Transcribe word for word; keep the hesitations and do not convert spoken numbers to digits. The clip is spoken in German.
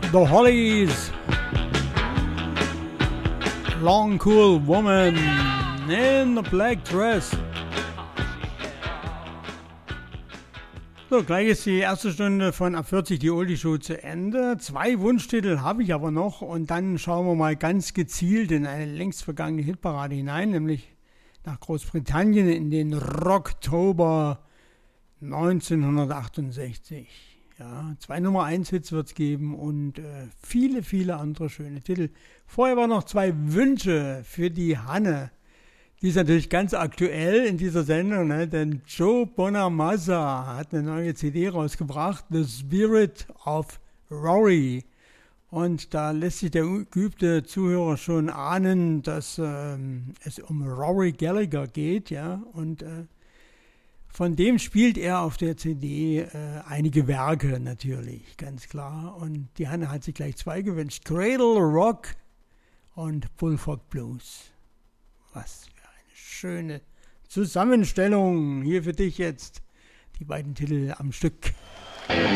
The Hollies, Long Cool Woman in the Black Dress. So, gleich ist die erste Stunde von Ab vierzig, die Oldie Show, zu Ende. Zwei Wunschtitel habe ich aber noch und dann schauen wir mal ganz gezielt in eine längst vergangene Hitparade hinein, nämlich nach Großbritannien in den Rocktober neunzehnhundertachtundsechzig. Ja, zwei Nummer eins Hits wird es geben und äh, viele, viele andere schöne Titel. Vorher waren noch zwei Wünsche für die Hanne. Die ist natürlich ganz aktuell in dieser Sendung, ne? Denn Joe Bonamassa hat eine neue C D rausgebracht, The Spirit of Rory. Und da lässt sich der geübte Zuhörer schon ahnen, dass ähm, es um Rory Gallagher geht, ja, und äh, von dem spielt er auf der C D äh, einige Werke natürlich, ganz klar. Und die Hanne hat sich gleich zwei gewünscht, Cradle Rock und Bullfrog Blues. Was schöne Zusammenstellung hier für dich jetzt. Die beiden Titel am Stück.